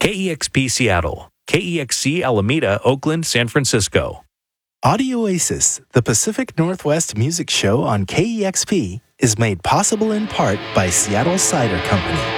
KEXP Seattle, KEXC Alameda, Oakland, San Francisco. Audio Oasis, the Pacific Northwest music show on KEXP, is made possible in part by Seattle Cider Company.